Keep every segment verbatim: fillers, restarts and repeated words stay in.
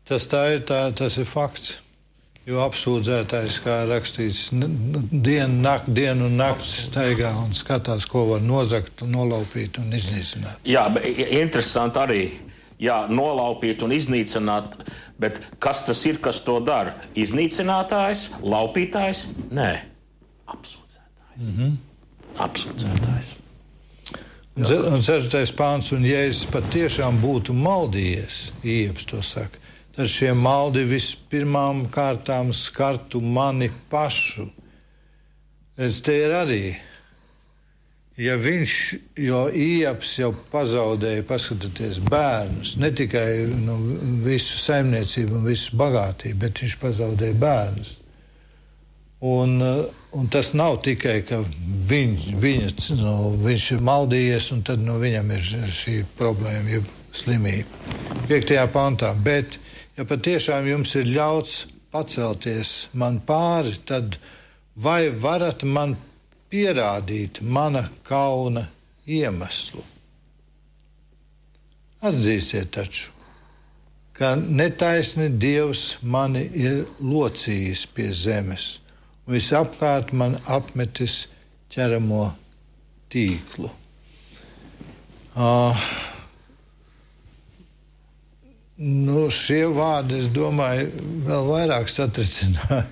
Tas, tā ir, tā, tas ir fakts. Jo apsūdzētājs, kā rakstīts, dienu, nak, dienu un nakti staigā un skatās, ko var nozagt, nolaupīt un iznīcināt. Jā, interesanti arī. Jā, nolaupīt un iznīcināt, bet kas tas ir, kas to dara? Iznīcinātājs, laupītājs? Nē, apsūdzētājs. Mm-hmm. Apsūdzētājs. Un, un seštais pāns, un Jēzus patiešām būtu maldījies, Ieps to saka, tad šie maldi vispirmām kārtām skartu mani pašu. Es te ir arī, ja viņš, jo Ieps jau pazaudēja, paskatieties, bērnus, ne tikai nu, visu saimniecību un visu bagātību, bet viņš pazaudēja bērnus. Un, un tas nav tikai, ka viņ, viņa, nu, viņš ir maldījies un tad nu, viņam ir šī problēma, jeb slimība. Piektajā pantā, bet ja patiešām jums ir ļauts pacelties man pāri, tad vai varat man pierādīt mana kauna iemeslu? Atzīstiet taču, ka netaisni Dievs mani ir locījis pie zemes, un visapkārt man apmetis ķeramo tīklu. Uh, nu, šie vārdi, es domāju, vēl vairāk satricināja.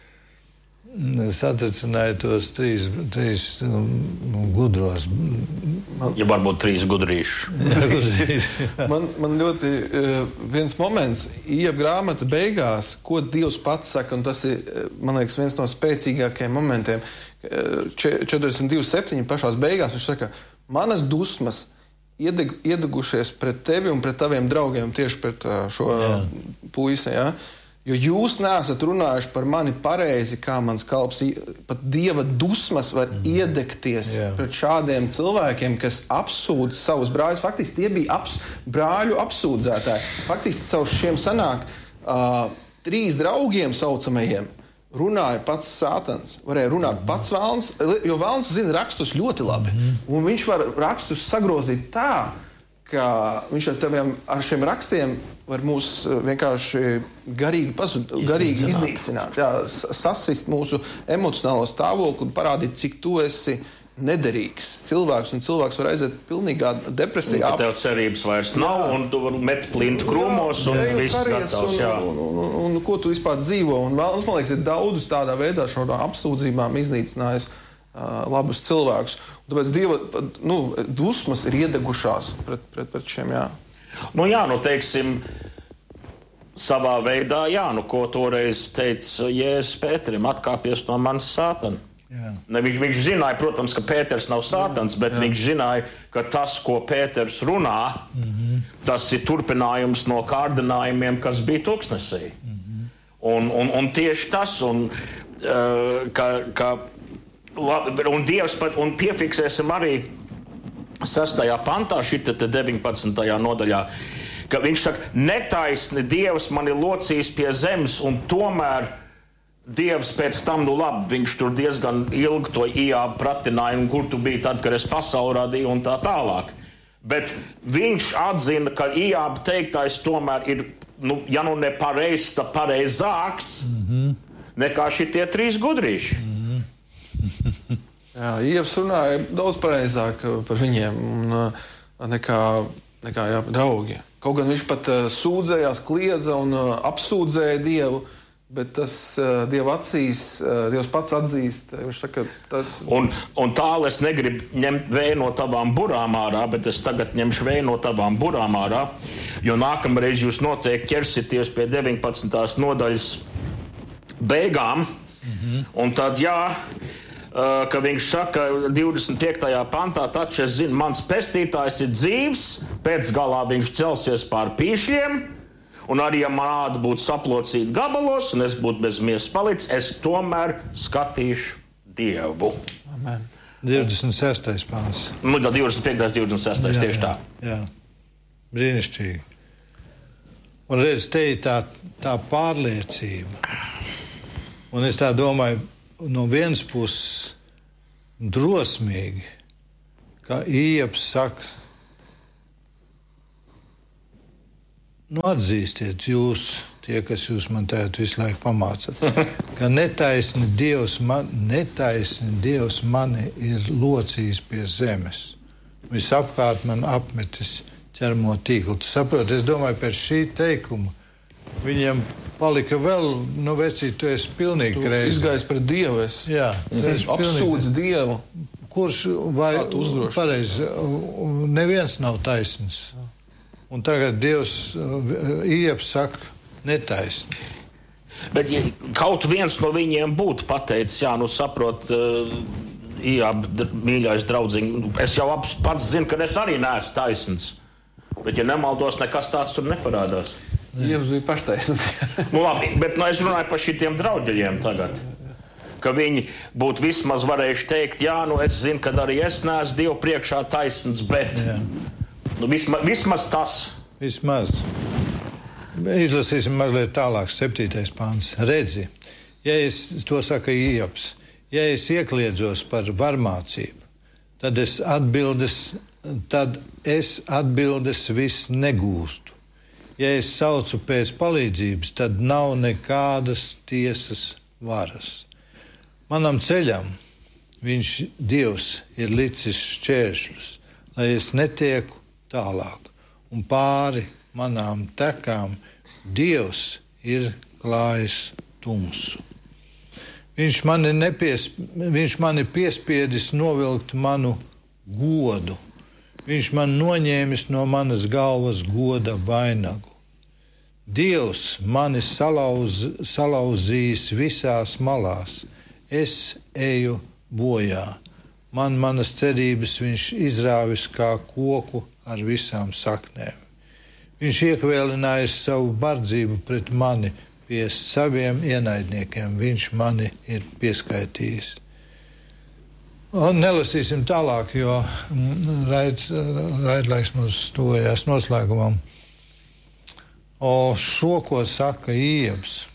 Satricināja tos trīs, trīs nu, gudros. Ja varbūt trīs gudrīšus. man, man ļoti viens moments, Ieba grāmata beigās, ko Dievs pats saka, un tas ir, man liekas, viens no spēcīgākajiem momentiem. četrdesmit divi septiņi pašās beigās viņš saka, manas dusmas iedeg, iedegušies pret tevi un pret taviem draugiem, tieši pret šo jā. puisi, jā. Jo jūs neesat runājuši par mani pareizi, kā mans kalps, pat Dieva dusmas var mm. iedegties yeah. pret šādiem cilvēkiem, kas apsūdz savus brāļus. Faktiski tie bija aps, brāļu apsūdzētāji. Faktiski caur šiem sanāk uh, trīs draugiem saucamajiem runāja pats Sātans. Varēja runāt mm. pats Velns, jo Velns zina rakstus ļoti labi. Mm. Un viņš var rakstus sagrozīt tā, ka viņš ar, teviem, ar šiem rakstiem var mūs vienkārši garīgi, pasud, garīgi iznīcināt, jā, sasist mūsu emocionālo stāvokli un parādīt, cik tu esi nederīgs cilvēks, un cilvēks var aiziet pilnīgā depresijā. Un tev cerības vairs nav, jā. Un tu var met plintu krūmos, un viss gatavs, jā. Un, un, un, un, un ko tu vispār dzīvo, un vēl, man liekas, ir daudzus tādā veidā šo apsūdzībām iznīcinājis uh, labus cilvēkus. Un tāpēc Dieva, nu, dusmas ir iedegušās pret, pret, pret šiem, jā. Nu jā, nu teiksim, savā veidā, jā, nu ko toreiz teica Jēzus Pēterim, atkāpies no manis Sātana. Ne, viņš, viņš zināja, protams, ka Pēters nav Sātans, bet jā. Viņš zināja, ka tas, ko Pēters runā, mm-hmm. tas ir turpinājums no kārdinājumiem, kas bija tūkstnesī. Mm-hmm. Un, un, un tieši tas, un, uh, ka, ka, labi, un Dievs pat, un piefiksēsim arī sestajā pantā, šita te deviņpadsmitajā nodaļā, ka viņš saka, netaisni Dievs mani locīs pie zemes, un tomēr Dievs pēc tam, nu labi, viņš tur diezgan ilgi to Ijābu pratināja, un kur tu biji tad, kad es pasauli radīju, un tā tālāk. Bet viņš atzina, ka Ijāba teiktais tomēr ir, nu, ja nu ne pareizs, tad pareizāks, mm-hmm. nekā šitie trīs gudrīši. Mm-hmm. Jā, Ievs runāja daudz pareizāk par viņiem un, nekā, nekā jā, draugi. Kaut gan viņš pat uh, sūdzējās, kliedza un uh, apsūdzēja Dievu, bet tas uh, Dieva acīs, uh, Dievs pats atzīst. Viņš saka, tas... Un, un tālu es negribu ņemt vēju no tavām burām ārā, bet es tagad ņemšu vēju no tavām burām ārā, jo nākamreiz jūs noteikti ķersities pie deviņpadsmitās nodaļas beigām, mm-hmm. un tad jā... Uh, ka viņš saka divdesmit piektajā pantā, taču es zinu, mans pestītājs ir dzīvs, pēc galā viņš celsies pār pīšļiem, un arī, ja man āda būtu saplocīta gabalos, un es būtu bez miesas palicis, es tomēr skatīšu Dievu. Amen. divdesmit sestais pants. Nu, tā divdesmit piektais, divdesmit sestais, jā, tieši tā. Jā, brīnišķīgi. Un redz, te ir tā, tā pārliecība. Un es tā domāju, no vienas puses drosmīgi, kā Ieps saka, nu atzīstiet jūs, tie, kas jūs man tagad visu laiku pamācat, ka netaisni Dievs, man, netaisni Dievs mani ir locījis pie zemes. Visapkārt man apmetis ķermo tīklu. Tu saproti, es domāju, pēc šī teikuma viņiem palika vēl, nu, vecīt, tu esi pilnīgi Tu kreizi. izgājis par Dievu, es Jā, tu esi apsūdz pilnīgi- Dievu. Kurš vai Kā tu uzdroši? pareizi, neviens nav taisns. Un tagad Dievs Ieps saka netaisni. Bet ja kaut viens no viņiem būtu pateicis, jā, nu saprot, uh, jā, mīļais draudziņ, es jau ap- pats zinu, ka es arī neesmu taisns. Bet, ja nemaldos, nekas tāds tur neparādās. Dievs bija paštaisns. Nu, labi, bet nu, es runāju par šitiem draudļiem tagad. Ka viņi būtu vismaz varējuši teikt, jā, nu es zinu, ka arī es neesmu Dievu priekšā taisns, bet nu, vismaz, vismaz tas. Vismaz. Izlasīsim mazliet tālāk, septītais pāns. Redzi, ja es, to saka Ieps, ja es iekliedzos par varmācību, tad es atbildes, tad es atbildes viss negūstu. Ja es saucu pēc palīdzības, tad nav nekādas tiesas varas. Manam ceļam viņš, Dievs, ir licis šķēršļus, lai es netieku tālāk. Un pāri manām tekām Dievs ir klājis tumsu. Viņš mani, nepies, viņš mani piespiedis novilkt manu godu. Viņš man noņēmis no manas galvas goda vainagu. Dievs mani salauz, salauzījis visās malās. Es eju bojā. Man manas cerības viņš izrāvis kā koku ar visām saknēm. Viņš iekvēlinājis savu bardzību pret mani pie saviem ienaidniekiem. Viņš mani ir pieskaitījis. Un nelasīsim tālāk, jo raid, raidlaiks mums tuvojās noslēgumam. O šo, ko saka Ieps,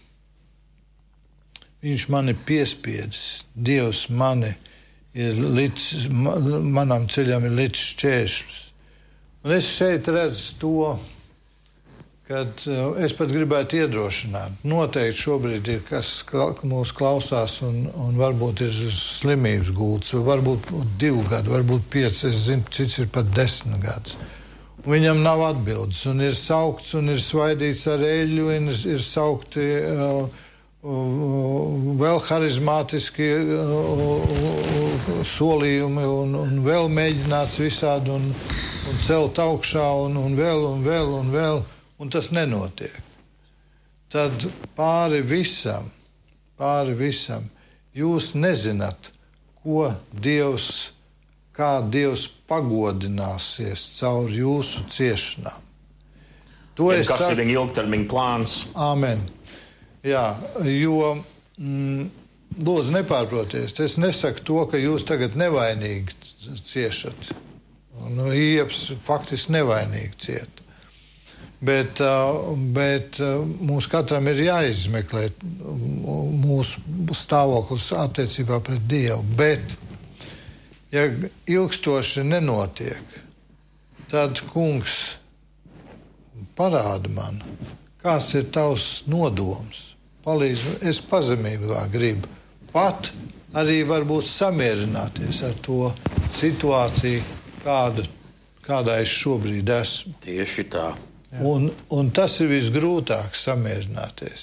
viņš mani piespiedis, Dievs mani ir līdz, manam ceļam ir līdz šķēršļus. Un es šeit redzu to, kad es pat gribētu iedrošināt. Noteikti šobrīd ir kas mūs klausās un, un varbūt ir slimības gults, varbūt divu gadu, varbūt pieci, es zinu, cits ir pat desmit gadus. Un viņam nav atbildes, un ir saukts, un ir svaidīts ar eļļu, un ir, ir saukti uh, uh, vēl harizmātiski uh, solījumi, un, un vēl mēģināts visādi, un, un celt augšā, un, un vēl, un vēl, un vēl. Un tas nenotiek. Tad pāri visam, pāri visam, jūs nezināt, ko Dievs, kā Dievs pagodināsies caur jūsu ciešanām. To Ja, es kas saku, ir viņa ilgtermiņa plāns? Āmen. Jā, jo, mm, lūdzu, nepārproties, es nesaku to, ka jūs tagad nevainīgi ciešat. Nu, Ieps faktiski nevainīgi ciet. Bet, bet mums katram ir jāizmeklē mūsu stāvoklis attiecībā pret Dievu. Bet, ja ilgstoši nenotiek, tad kungs parāda man, kāds ir tavs nodoms. Palīdz, es pazemībā gribu pat arī varbūt samierināties ar to situāciju, kāda, kādā es šobrīd esmu. Tieši tā. Un, un tas ir visgrūtāk samierināties.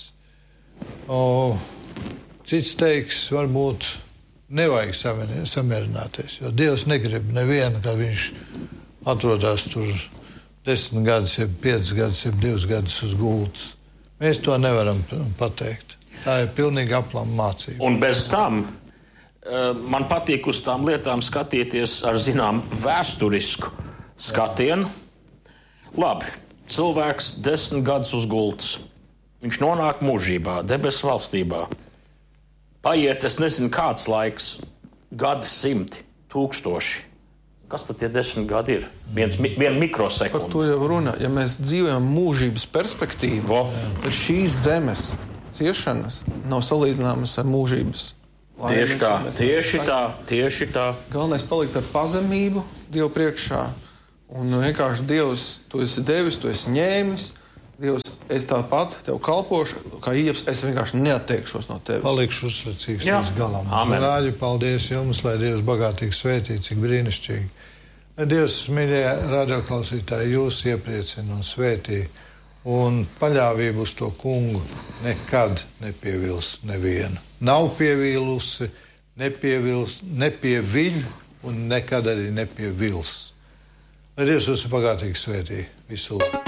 O, cits teiks, varbūt nevajag samierināties, jo Dievs negrib nevienu, ka viņš atrodas tur desmit gadus, jeb piecus gadus, jeb divus gadus uz gultas. Mēs to nevaram pateikt. Tā ir pilnīgi aplama mācība. Un bez tam man patīk uz tām lietām skatīties ar zinām vēsturisku skatienu. Labi, cilvēks desmit gadus uz gultas. Viņš nonāk mūžībā, debesu valstībā. Paiet, es nezinu, kāds laiks, gadi simti, tūkstoši. Kas tad tie desmit gadi ir? Viens, viena mikrosekundi. Par to jau runā. Ja mēs dzīvojam mūžības perspektīvu, Vo. tad šīs zemes ciešanas nav salīdzināmas ar mūžības laimi. Tieši tā, tieši tā, tieši tā. Galvenais palikt ar pazemību Dievu priekšā. Un vienkārši Dievs, tu esi devis, tu esi ņēmis, Dievs, es tāpat tev kalpošu, kā Ieps, es vienkārši neatteikšos no tevis. Palikšu uzticīgs Jā. līdz galam. Amen. Brāļi, paldies jums, lai Dievs bagātīgi svētī, cik brīnišķīgi. Lai Dievs, mīļie radioklausītāji, jūs iepriecina un svētī, un paļāvību uz to kungu nekad nepievils nevienu. Nav pievīlusi, nepievils, nepieviļ un nekad arī nepievils. Lai Dievs jūs bagātīgi svētī visu.